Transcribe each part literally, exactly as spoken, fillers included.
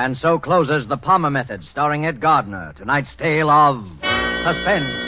And so closes The Palmer Method, starring Ed Gardner. Tonight's tale of suspense.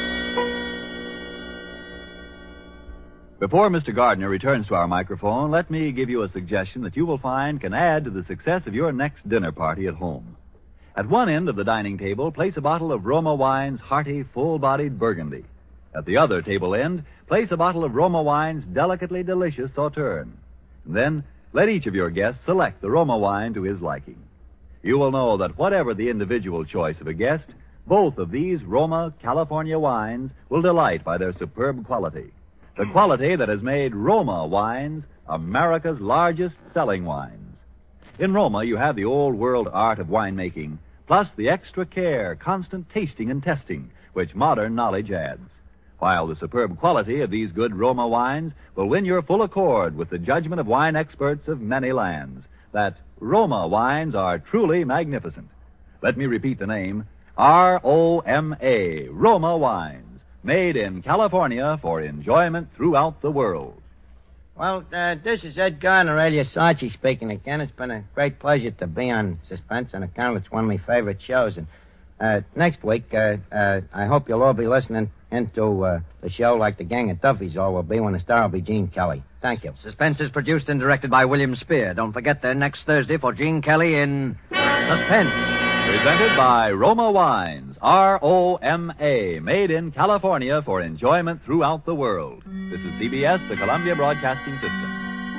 Before Mister Gardner returns to our microphone, let me give you a suggestion that you will find can add to the success of your next dinner party at home. At one end of the dining table, place a bottle of Roma Wine's hearty, full-bodied Burgundy. At the other table end, place a bottle of Roma Wine's delicately delicious Sauterne. And then, let each of your guests select the Roma wine to his liking. You will know that whatever the individual choice of a guest, both of these Roma California wines will delight by their superb quality. The quality that has made Roma wines America's largest selling wines. In Roma, you have the old-world art of winemaking, plus the extra care, constant tasting and testing, which modern knowledge adds. While the superb quality of these good Roma wines will win your full accord with the judgment of wine experts of many lands, that Roma wines are truly magnificent. Let me repeat the name, R O M A, Roma Wines. Made in California for enjoyment throughout the world. Well, uh, this is Ed Gardner, alias Archie, speaking again. It's been a great pleasure to be on Suspense on account it's one of my favorite shows. And uh, next week, uh, uh, I hope you'll all be listening into uh, the show like the gang of Duffies all will be when the star will be Gene Kelly. Thank you. Suspense is produced and directed by William Spear. Don't forget that next Thursday for Gene Kelly in Suspense. Presented by Roma Wines, R O M A, made in California for enjoyment throughout the world. This is C B S, the Columbia Broadcasting System.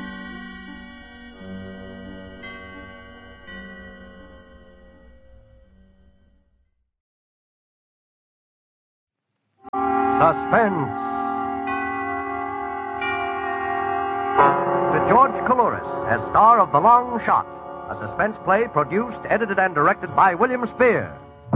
Suspense. To George Coulouris as star of The Long Shot, a suspense play produced, edited, and directed by William Spear.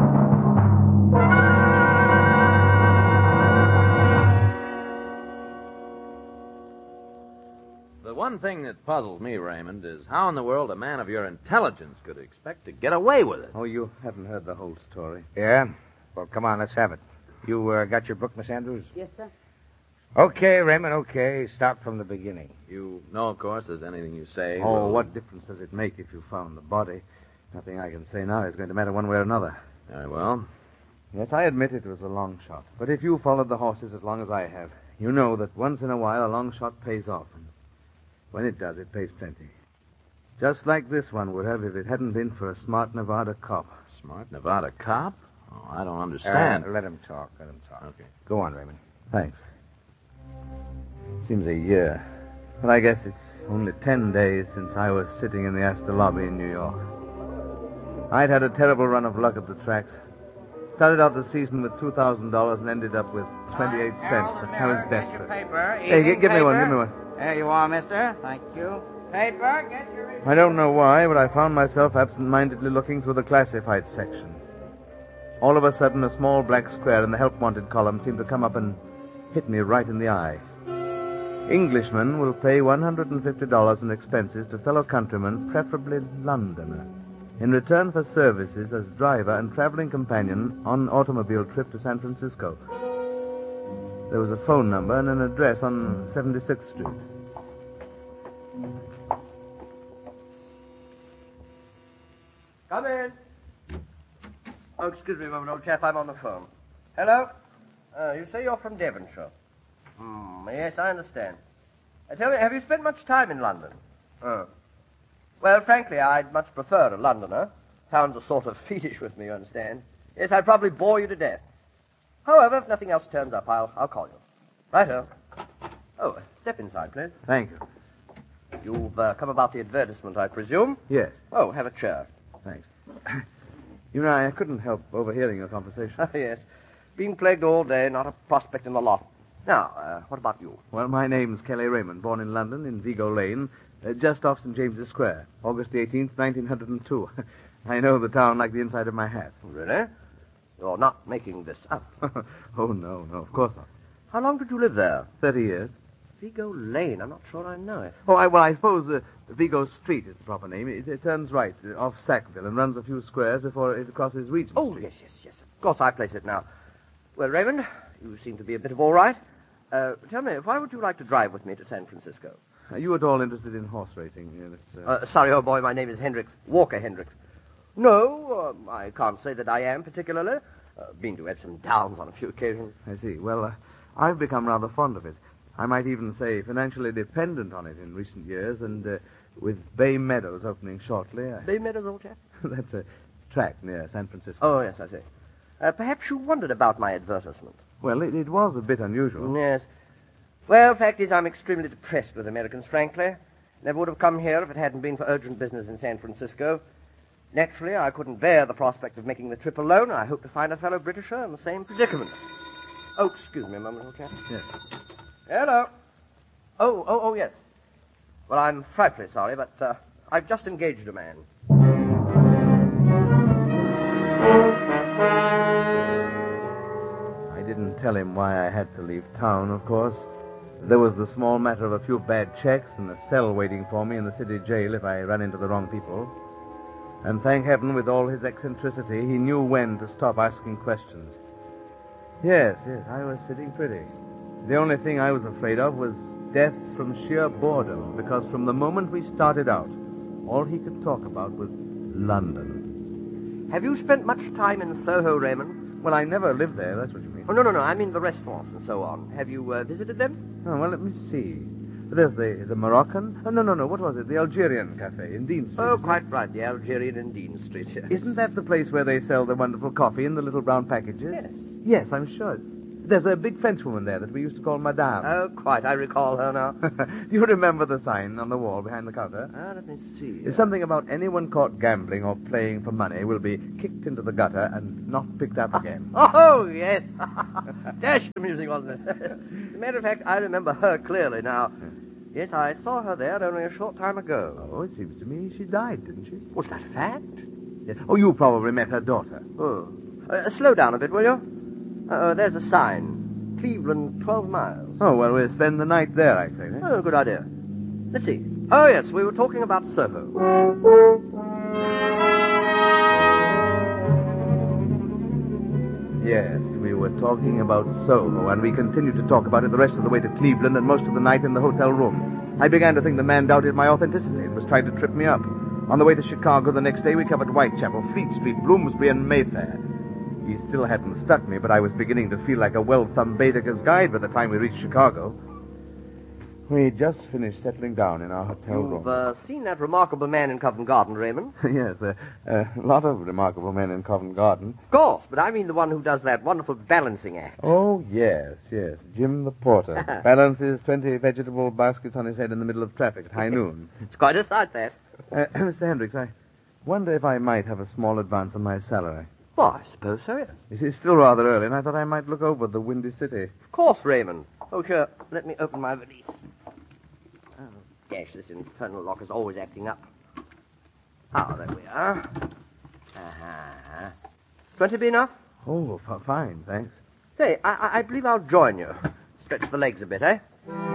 The one thing that puzzles me, Raymond, is how in the world a man of your intelligence could expect to get away with it. Oh, you haven't heard the whole story. Yeah? Well, come on, let's have it. You uh, got your book, Miss Andrews? Yes, sir. Okay, Raymond, okay. Start from the beginning. You know, of course, that anything you say... Oh, will... what difference does it make if you found the body? Nothing I can say now is going to matter one way or another. Very well. Yes, I admit it was a long shot. But if you followed the horses as long as I have, you know that once in a while a long shot pays off. And when it does, it pays plenty. Just like this one would have if it hadn't been for a smart Nevada cop. Smart Nevada cop? Oh, I don't understand. Uh, let him talk. Let him talk. Okay. Go on, Raymond. Thanks. Seems a year. But I guess it's only ten days since I was sitting in the Astor lobby in New York. I'd had a terrible run of luck at the tracks. Started out the season with two thousand dollars and ended up with twenty-eight cents. I was desperate. Paper, Hey, g- give me one, give me one. There you are, mister. Thank you. Paper, get your... I don't know why, but I found myself absent-mindedly looking through the classified section. All of a sudden, a small black square in the help wanted column seemed to come up and hit me right in the eye. Englishman will pay one hundred fifty dollars in expenses to fellow countrymen, preferably Londoner, in return for services as driver and traveling companion on automobile trip to San Francisco. There was a phone number and an address on seventy-sixth Street. Come in. Oh, excuse me a moment, old chap. I'm on the phone. Hello? Uh, you say you're from Devonshire. Hmm, yes, I understand. Uh, tell me, have you spent much time in London? Oh. Well, frankly, I'd much prefer a Londoner. Towns are sort of fiendish with me, you understand. Yes, I'd probably bore you to death. However, if nothing else turns up, I'll, I'll call you. Righto. Oh, step inside, please. Thank you. You've uh, come about the advertisement, I presume? Yes, Oh, have a chair. thanks. You know, I couldn't help overhearing your conversation. Ah, yes. Been plagued all day, not a prospect in the lot. Now, uh, what about you? Well, my name's Kelly Raymond, born in London, in Vigo Lane, uh, just off Saint James's Square, August the eighteenth, nineteen oh two. I know the town like the inside of my hat. Really? You're not making this up. Oh, no, no, of course not. How long did you live there? Thirty years. Vigo Lane. I'm not sure I know it. Oh, I, well, I suppose uh, Vigo Street is the proper name. It, it turns right uh, off Sackville and runs a few squares before it crosses Regent Oh, Street. yes, yes, yes. Of course, I place it now. Well, Raymond, you seem to be a bit of all right. Uh, tell me, why would you like to drive with me to San Francisco? Are you at all interested in horse racing, uh, Mister Uh, sorry, old boy, my name is Hendricks. Walker Hendricks. No, uh, I can't say that I am particularly. Uh, been to Epsom Downs on a few occasions. I see. Well, uh, I've become rather fond of it. I might even say financially dependent on it in recent years, and uh, with Bay Meadows opening shortly... I... Bay Meadows, old chap? That's a track near San Francisco. Oh, yes, I see. Uh, perhaps you wondered about my advertisement. Well, it, it was a bit unusual. Yes. Well, fact is, I'm extremely depressed with Americans, frankly. Never would have come here if it hadn't been for urgent business in San Francisco. Naturally, I couldn't bear the prospect of making the trip alone. I hope to find a fellow Britisher in the same predicament. Oh, excuse me a moment, old chap. Yes. Hello. Oh, oh, oh, yes. Well, I'm frightfully sorry, but uh, I've just engaged a man. I didn't tell him why I had to leave town, of course. There was the small matter of a few bad checks and a cell waiting for me in the city jail if I ran into the wrong people. And thank heaven, with all his eccentricity, he knew when to stop asking questions. Yes, yes, I was sitting pretty. The only thing I was afraid of was death from sheer boredom, because from the moment we started out, all he could talk about was London. Have you spent much time in Soho, Raymond? Well, I never lived there, that's what you mean. Oh, no, no, no, I mean the restaurants and so on. Have you uh, visited them? Oh, well, let me see. There's the, the Moroccan. Oh, no, no, no, what was it? The Algerian Cafe in Dean Street. Oh, quite right, the Algerian in Dean Street, yes. Isn't that the place where they sell the wonderful coffee in the little brown packages? Yes. Yes, I'm sure. There's a big Frenchwoman there that we used to call Madame. Oh, quite. I recall her now. Do you remember the sign on the wall behind the counter? Ah, let me see. It's something about anyone caught gambling or playing for money will be kicked into the gutter and not picked up again. Oh, yes. Dash amusing, wasn't it? As a matter of fact, I remember her clearly now. Yes, I saw her there only a short time ago. Oh, it seems to me she died, didn't she? Was that a fact? Yes. Oh, you probably met her daughter. Oh. Uh, slow down a bit, will you? Uh, there's a sign. Cleveland, twelve miles. Oh, well, we'll spend the night there, I think. Eh? Oh, good idea. Let's see. Oh, yes, we were talking about Soho. Yes, we were talking about Soho, and we continued to talk about it the rest of the way to Cleveland and most of the night in the hotel room. I began to think the man doubted my authenticity and was trying to trip me up. On the way to Chicago the next day, we covered Whitechapel, Fleet Street, Bloomsbury, and Mayfair. He still hadn't struck me, but I was beginning to feel like a well-thumbed Baedeker's guide by the time we reached Chicago. We just finished settling down in our hotel room. You've uh, seen that remarkable man in Covent Garden, Raymond? Yes, a uh, uh, lot of remarkable men in Covent Garden. Of course, but I mean the one who does that wonderful balancing act. Oh, yes, yes. Jim the porter. Balances twenty vegetable baskets on his head in the middle of traffic at high noon. It's quite a sight, that. Uh, Mister Hendricks, I wonder if I might have a small advance on my salary. Well, I suppose so, yes. It is still rather early, and I thought I might look over the Windy City. Of course, Raymond. Oh, sure. Let me open my valise. Oh, gosh, this infernal lock is always acting up. Ah, there we are. Uh-huh. Twenty be enough? Oh, f- fine, thanks. Say, I-, I-, I believe I'll join you. Stretch the legs a bit, eh?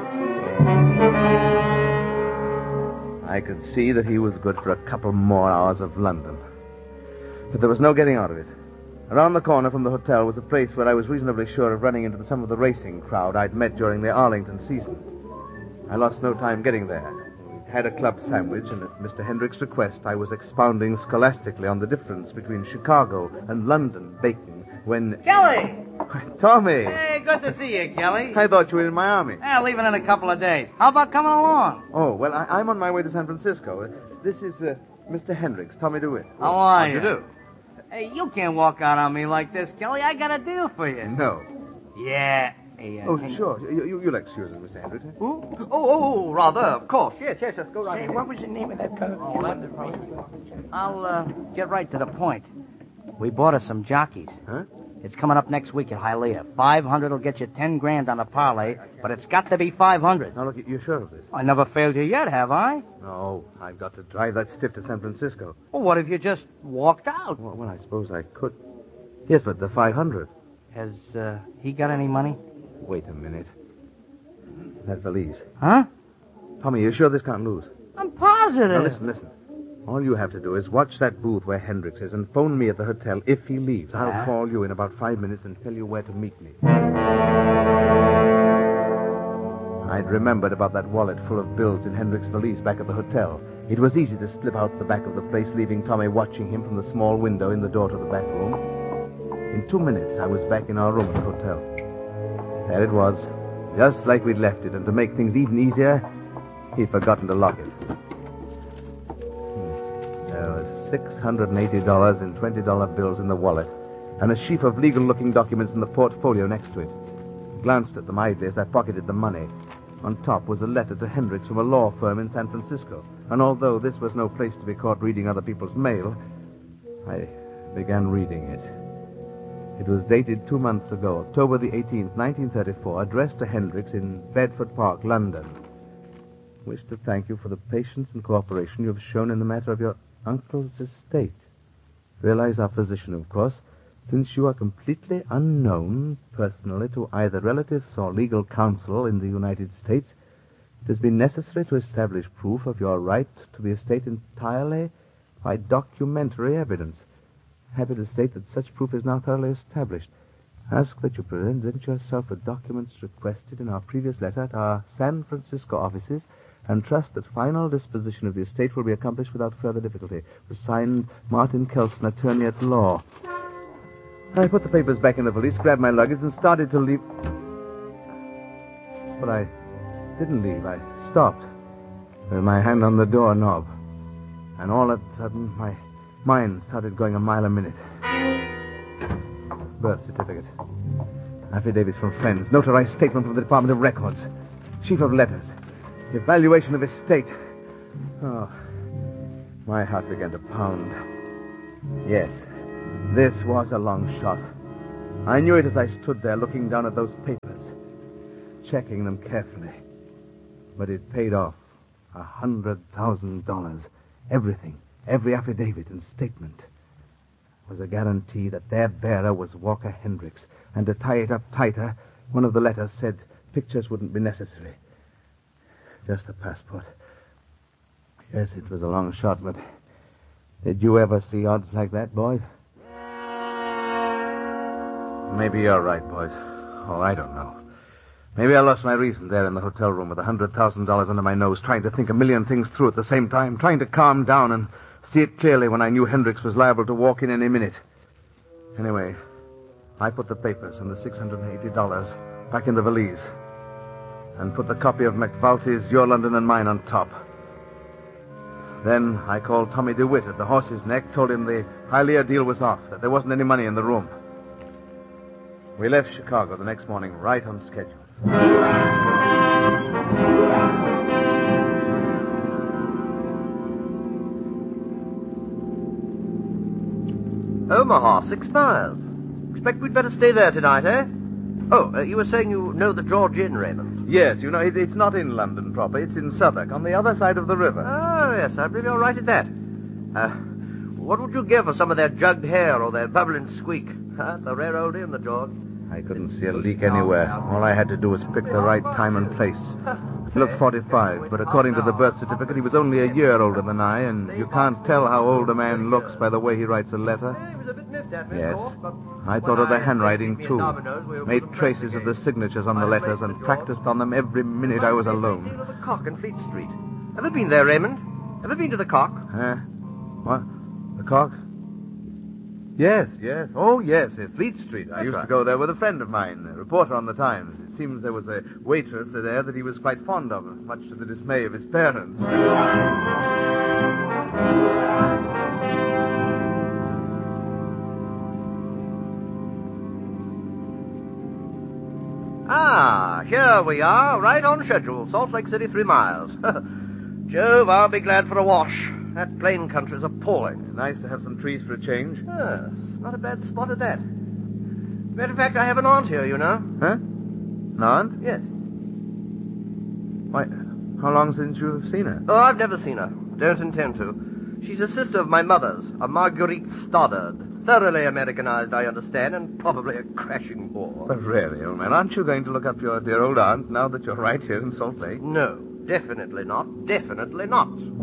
I could see that he was good for a couple more hours of London. But there was no getting out of it. Around the corner from the hotel was a place where I was reasonably sure of running into some of the racing crowd I'd met during the Arlington season. I lost no time getting there. We had a club sandwich, and at Mister Hendricks' request, I was expounding scholastically on the difference between Chicago and London bacon when... Kelly! Tommy! Hey, good to see you, Kelly. I thought you were in Miami. Yeah, leaving in a couple of days. How about coming along? Oh, well, I- I'm on my way to San Francisco. Uh, this is uh, Mister Hendricks, Tommy DeWitt. How are How you? you do? Hey, you can't walk out on me like this, Kelly. I got a deal for you. No. Yeah. Hey, uh, Oh, hang- sure. You, you, you'll excuse me, Mister Hendricks. Ooh. Oh, oh, oh, rather. Of course. Yes, yes, yes. Go right Hey, ahead. what was the name of that company? Oh, that's I'll uh, get right to the point. We bought us some jockeys. Huh? It's coming up next week at Hialeah. Five hundred will get you ten grand on a parlay, but it's got to be five hundred. Now, look, you're sure of this? I never failed you yet, have I? No, I've got to drive that stiff to San Francisco. Well, what if you just walked out? Well, well I suppose I could. Yes, but the five hundred. Has uh, he got any money? Wait a minute. That valise. Huh? Tommy, you sure this can't lose? I'm positive. Now, listen, listen. All you have to do is watch that booth where Hendricks is and phone me at the hotel if he leaves. I'll Yeah? call you in about five minutes and tell you where to meet me. I'd remembered about that wallet full of bills in Hendricks' valise back at the hotel. It was easy to slip out the back of the place, leaving Tommy watching him from the small window in the door to the back room. In two minutes, I was back in our room at the hotel. There it was, just like we'd left it, and to make things even easier, he'd forgotten to lock it. Hmm. There was six hundred eighty dollars in twenty dollar bills in the wallet, and a sheaf of legal-looking documents in the portfolio next to it. I glanced at them idly as I pocketed the money. On top was a letter to Hendricks from a law firm in San Francisco, and although this was no place to be caught reading other people's mail, I began reading it. It was dated two months ago, October the eighteenth, nineteen thirty-four, addressed to Hendricks in Bedford Park, London. Wish to thank you for the patience and cooperation you have shown in the matter of your uncle's estate. Realize our position, of course. Since you are completely unknown personally to either relatives or legal counsel in the United States, it has been necessary to establish proof of your right to the estate entirely by documentary evidence. Happy to state that such proof is now thoroughly established. Ask that you present yourself with documents requested in our previous letter at our San Francisco offices, and trust that final disposition of the estate will be accomplished without further difficulty. It was signed Martin Kelson, attorney at law. I put the papers back in the valise, grabbed my luggage, and started to leave. But I didn't leave. I stopped with my hand on the doorknob. And all of a sudden, my mind started going a mile a minute. Birth certificate. Affidavits from friends. Notarized statement from the Department of Records. Sheaf of letters. Evaluation of estate. Oh, my heart began to pound. Yes. This was a long shot. I knew it as I stood there looking down at those papers, checking them carefully. But it paid off. A hundred thousand dollars. Everything, every affidavit and statement was a guarantee that their bearer was Walker Hendricks. And to tie it up tighter, one of the letters said pictures wouldn't be necessary. Just a passport. Yes, it was a long shot, but did you ever see odds like that, boys? Maybe you're right, boys. Oh, I don't know. Maybe I lost my reason there in the hotel room with a hundred thousand dollars under my nose, trying to think a million things through at the same time, trying to calm down and see it clearly when I knew Hendricks was liable to walk in any minute. Anyway, I put the papers and the six hundred eighty dollars back in the valise and put the copy of McValty's Your London and Mine on top. Then I called Tommy DeWitt at the Horse's Neck, told him the Hialeah deal was off, that there wasn't any money in the room. We left Chicago the next morning right on schedule. Omaha, six miles. Expect we'd better stay there tonight, eh? Oh, uh, you were saying you know the George Inn, Raymond? Yes, you know, it, it's not in London proper. It's in Southwark, on the other side of the river. Oh, yes, I believe you're right at that. Uh, what would you give for some of their jugged hair or their bubbling squeak? Uh, it's a rare old inn, the George. I couldn't see a leak anywhere. All I had to do was pick the right time and place. He looked forty-five, but according to the birth certificate, he was only a year older than I, and you can't tell how old a man looks by the way he writes a letter. Yes, I thought of the handwriting, too. Made traces of the signatures on the letters and practiced on them every minute I was alone. The Cock in Fleet Street. Ever been there, Raymond? Ever been to the Cock? Huh? What? The Cock? Yes, yes. Oh, yes, at Fleet Street. I That's used right. to go there with a friend of mine, a reporter on the Times. It seems there was a waitress there that he was quite fond of, much to the dismay of his parents. Ah, here we are, right on schedule. Salt Lake City, three miles. Jove, I'll be glad for a wash. That plain country's appalling. Nice to have some trees for a change. Yes, not a bad spot at that. Matter of fact, I have an aunt here, you know. Huh? An aunt? Yes. Why, how long since you've seen her? Oh, I've never seen her. Don't intend to. She's a sister of my mother's, a Marguerite Stoddard. Thoroughly Americanized, I understand, and probably a crashing bore. But really, old man, aren't you going to look up your dear old aunt now that you're right here in Salt Lake? No, definitely not. Definitely not.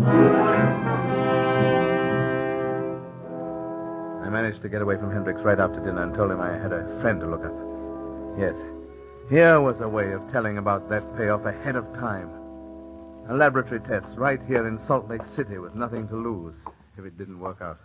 I managed to get away from Hendricks right after dinner and told him I had a friend to look up. Yes, here was a way of telling about that payoff ahead of time. A laboratory test right here in Salt Lake City with nothing to lose if it didn't work out.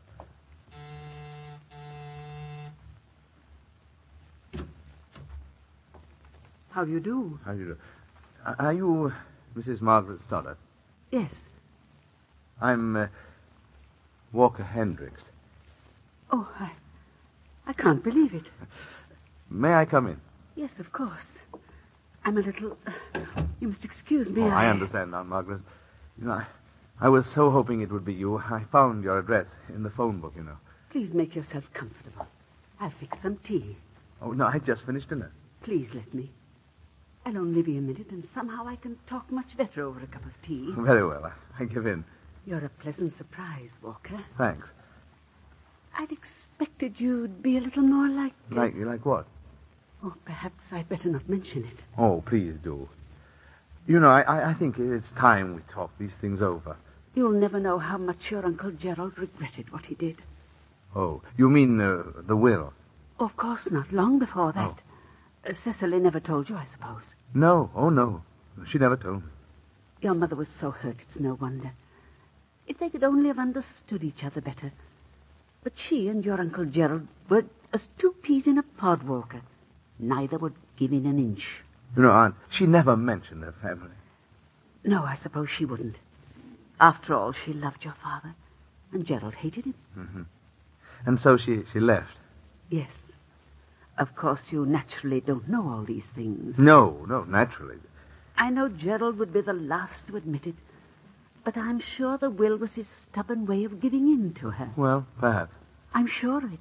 How do you do? How do you do? Are you Missus Margaret Stoddard? Yes. I'm uh, Walker Hendricks. Oh, I... I can't believe it. May I come in? Yes, of course. I'm a little... Uh, you must excuse me. Oh, I... I understand now, Margaret. You know, I, I was so hoping it would be you. I found your address in the phone book, you know. Please make yourself comfortable. I'll fix some tea. Oh, no, I just finished dinner. Please let me. I'll only be a minute, and somehow I can talk much better over a cup of tea. Very well. I, I give in. You're a pleasant surprise, Walker. Thanks. I'd expected you'd be a little more like... Uh... Like like what? Oh, perhaps I'd better not mention it. Oh, please do. You know, I, I think it's time we talk these things over. You'll never know how much your Uncle Gerald regretted what he did. Oh, you mean uh, the will? Oh, of course not. Long before that. Oh. Uh, Cecily never told you, I suppose. No. Oh, no. She never told me. Your mother was so hurt, it's no wonder. If they could only have understood each other better. But she and your Uncle Gerald were as two peas in a pod, Walker. Neither would give in an inch. You know, Aunt, she never mentioned her family. No, I suppose she wouldn't. After all, she loved your father, and Gerald hated him. Mm-hmm. And so she, she left? Yes. Of course, you naturally don't know all these things. No, no, naturally. I know Gerald would be the last to admit it, but I'm sure the will was his stubborn way of giving in to her. Well, perhaps. I'm sure of it.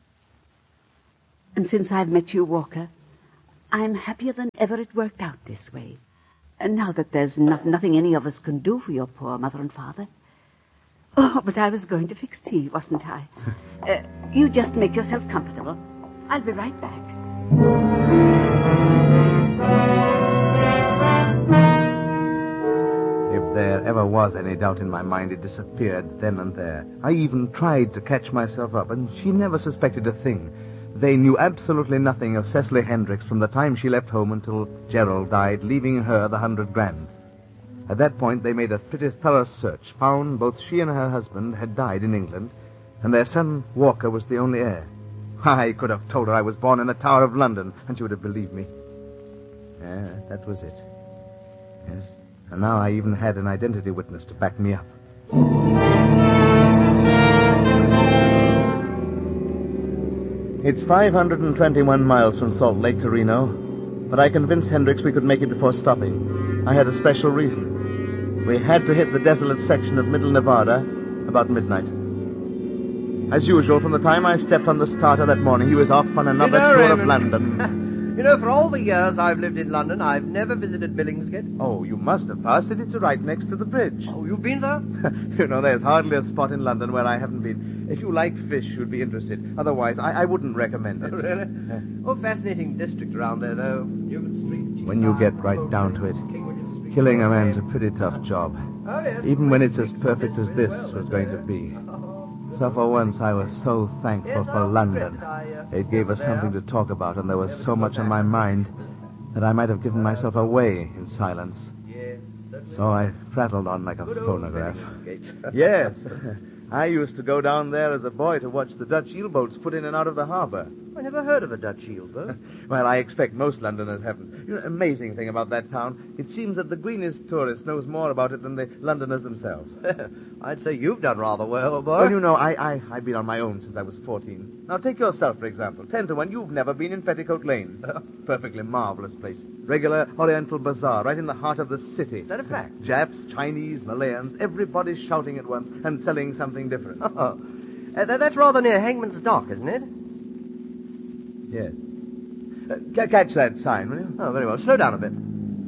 And since I've met you, Walker, I'm happier than ever it worked out this way. And now that there's not, nothing any of us can do for your poor mother and father. Oh, but I was going to fix tea, wasn't I? uh, you just make yourself comfortable. I'll be right back. If there ever was any doubt in my mind, it disappeared then and there. I even tried to catch myself up, and she never suspected a thing. They knew absolutely nothing of Cecily Hendricks from the time she left home until Gerald died, leaving her the hundred grand. At that point, they made a pretty thorough search, found both she and her husband had died in England, and their son, Walker, was the only heir. I could have told her I was born in the Tower of London, and she would have believed me. Yeah, that was it. Yes, and now I even had an identity witness to back me up. It's five hundred twenty-one miles from Salt Lake to Reno, but I convinced Hendricks we could make it before stopping. I had a special reason. We had to hit the desolate section of Middle Nevada about midnight. As usual, from the time I stepped on the starter that morning, he was off on another you know, tour Raymond, of London. You know, for all the years I've lived in London, I've never visited Billingsgate. Oh, you must have passed it. It's right next to the bridge. Oh, you've been there? You know, there's hardly a spot in London where I haven't been. If you like fish, you'd be interested. Otherwise, I, I wouldn't recommend it. Oh, really? Oh, fascinating district around there, though. Newman Street. When you get right down to it, killing a man's a pretty tough job. Oh, yes. Even when it's as perfect as this was going to be. So for once, I was so thankful for London. It gave us something to talk about, and there was so much on my mind that I might have given myself away in silence. So I prattled on like a phonograph. Yes. I used to go down there as a boy to watch the Dutch eel-boats put in and out of the harbor. I never heard of a Dutch eel-boat. Well, I expect most Londoners haven't. You know, amazing thing about that town, it seems that the greenest tourist knows more about it than the Londoners themselves. I'd say you've done rather well, boy. Well, you know, I, I, I've been on my own since I was fourteen. Now, take yourself, for example. Ten to one, you've never been in Petticoat Lane. Perfectly marvelous place. Regular Oriental bazaar, right in the heart of the city. Is that a fact? Japs, Chinese, Malayans, everybody shouting at once and selling something different. Oh. Uh, th- that's rather near Hangman's Dock, isn't it? Yes. Uh, c- catch that sign, will you? Oh, very well. Slow down a bit.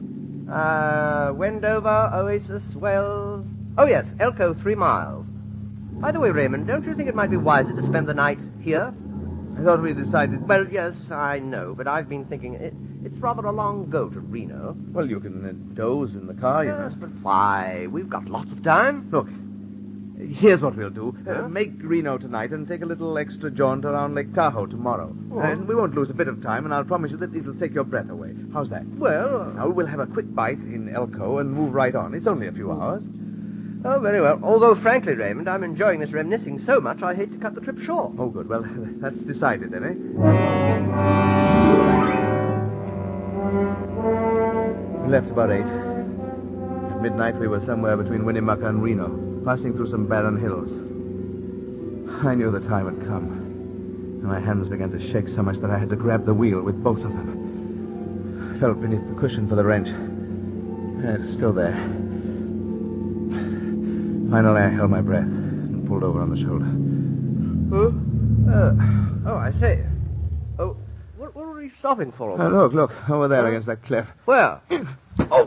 Uh, Wendover, Oasis, Wells. Oh, yes, Elko, three miles. By the way, Raymond, don't you think it might be wiser to spend the night here? I thought we decided... Well, yes, I know, but I've been thinking it, it's rather a long go to Reno. Well, you can uh, doze in the car, you Yes, know. but why? We've got lots of time. Look, Here's what we'll do. Uh, Huh? make Reno tonight and take a little extra jaunt around Lake Tahoe tomorrow. Oh. And we won't lose a bit of time, and I'll promise you that it'll take your breath away. How's that? Well, Now, we'll have a quick bite in Elko and move right on. It's only a few hours. oh, very well. Although, frankly, Raymond, I'm enjoying this reminiscing so much, I hate to cut the trip short. Oh, good. Well, that's decided then, eh? We left about eight. At midnight, we were somewhere between Winnemucca and Reno, passing through some barren hills. I knew the time had come, and my hands began to shake so much that I had to grab the wheel with both of them. I felt beneath the cushion for the wrench. It's still there. Finally, I held my breath and pulled over on the shoulder. Oh, uh, oh, I say. Oh, what, what were you stopping for? all Oh, that? look, look, over there against that cliff. Where? Oh,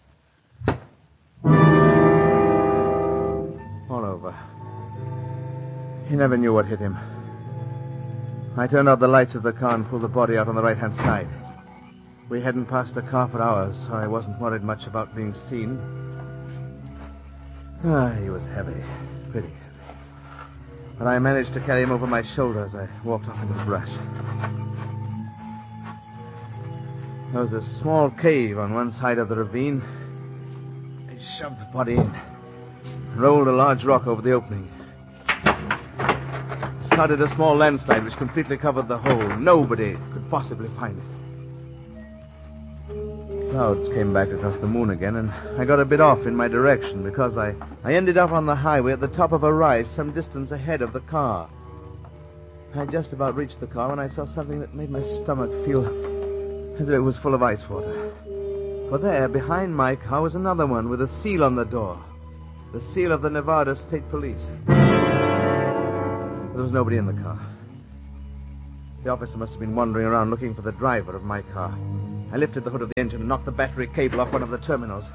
All over. He never knew what hit him. I turned out the lights of the car and pulled the body out on the right-hand side. We hadn't passed a car for hours, so I wasn't worried much about being seen. Ah, he was heavy. Pretty heavy. But I managed to carry him over my shoulder as I walked off into the brush. There was a small cave on one side of the ravine. I shoved the body in, rolled a large rock over the opening. Started a small landslide which completely covered the hole. Nobody could possibly find it. Clouds came back across the moon again, and I got a bit off in my direction because I, I ended up on the highway at the top of a rise some distance ahead of the car. I had just about reached the car when I saw something that made my stomach feel as if it was full of ice water. For there, behind my car, was another one with a seal on the door. The seal of the Nevada State Police. There was nobody in the car. The officer must have been wandering around looking for the driver of my car. I lifted the hood of the engine and knocked the battery cable off one of the terminals.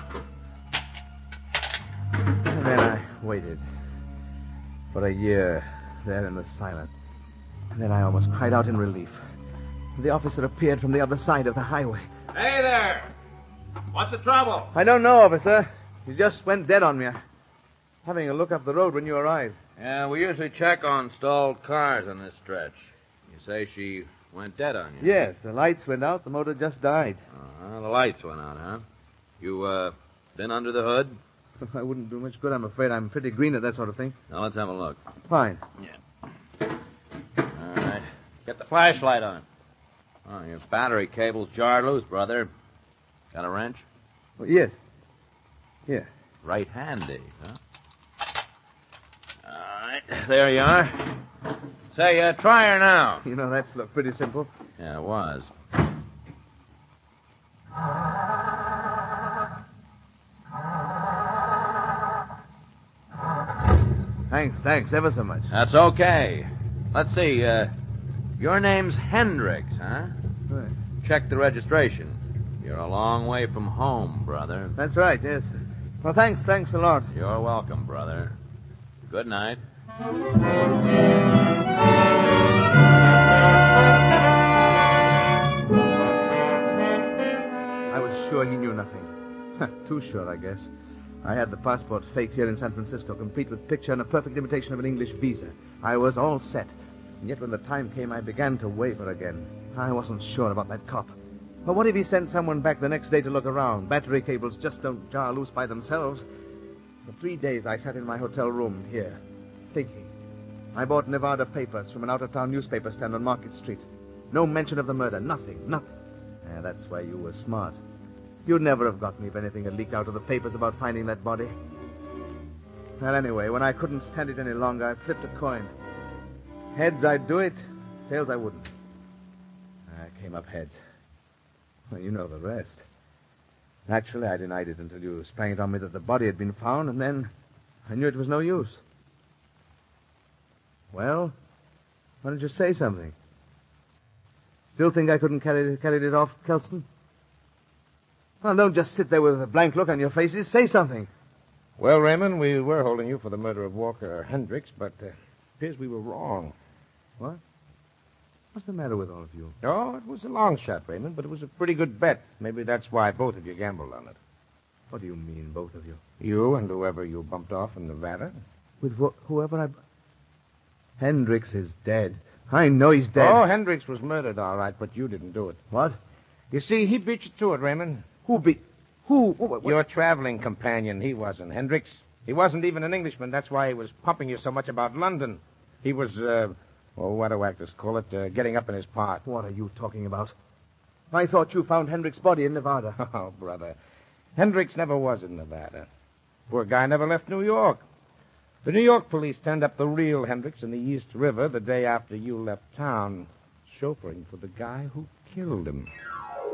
And then I waited for a year there in the silence. And then I almost cried out in relief. The officer appeared from the other side of the highway. Hey there! What's the trouble? I don't know, officer. He just went dead on me. Having a look up the road when you arrived. Yeah, we usually check on stalled cars on this stretch. You say she went dead on you? Yes, the lights went out. The motor just died. Uh-huh, the lights went out, huh? You, uh, been under the hood? I wouldn't do much good, I'm afraid. I'm pretty green at that sort of thing. Now, let's have a look. Fine. All right. Get the flashlight on. Oh, your battery cable's jarred loose, brother. Got a wrench? Well, yes. Yeah. Right-handy, huh? All right, there you are. Say, uh, try her now. You know, that looked pretty simple. Yeah, it was. Thanks, thanks ever so much. That's okay. Let's see, uh, your name's Hendricks, huh? Right. Check the registration. You're a long way from home, brother. That's right, yes. Well, thanks, thanks a lot. You're welcome, brother. Good night. I was sure he knew nothing. Too sure, I guess. I had the passport faked here in San Francisco, complete with picture and a perfect imitation of an English visa. I was all set. And yet when the time came, I began to waver again. I wasn't sure about that cop. But what if he sent someone back the next day to look around? Battery cables just don't jar loose by themselves. For three days, I sat in my hotel room here, thinking. I bought Nevada papers from an out-of-town newspaper stand on Market Street. No mention of the murder. Nothing. Nothing. Yeah, that's why you were smart. You'd never have got me if anything had leaked out of the papers about finding that body. Well, anyway, when I couldn't stand it any longer, I flipped a coin. Heads, I'd do it. Tails, I wouldn't. I came up heads. Well, you know the rest. Naturally, I denied it until you sprang it on me that the body had been found, and then I knew it was no use. Well, why don't you say something? Still think I couldn't carry, carry it off, Kelson? Well, don't just sit there with a blank look on your faces. Say something. Well, Raymond, we were holding you for the murder of Walker Hendricks, but uh, it appears we were wrong. What? What's the matter with all of you? Oh, it was a long shot, Raymond, but it was a pretty good bet. Maybe that's why both of you gambled on it. What do you mean, both of you? You and whoever you bumped off in Nevada. With wh- whoever I... Hendricks is dead. I know he's dead. Oh, Hendricks was murdered, all right, but you didn't do it. What? You see, he beat you to it, Raymond. Who be... Who? What, what? Your traveling companion. He wasn't. Hendricks. He wasn't even an Englishman. That's why he was pumping you so much about London. He was, uh... well, what do actors call it? Uh, getting up in his part. What are you talking about? I thought you found Hendricks' body in Nevada. Oh, brother. Hendricks never was in Nevada. Poor guy never left New York. The New York police turned up the real Hendricks in the East River the day after you left town, chauffeuring for the guy who killed him.